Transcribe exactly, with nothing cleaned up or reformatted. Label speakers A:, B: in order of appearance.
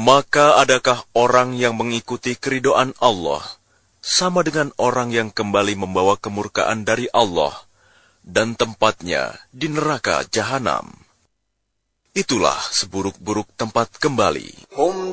A: Maka adakah orang yang mengikuti keridhaan Allah sama dengan orang yang kembali membawa kemurkaan dari Allah dan tempatnya di neraka jahanam? Itulah seburuk-buruk tempat kembali.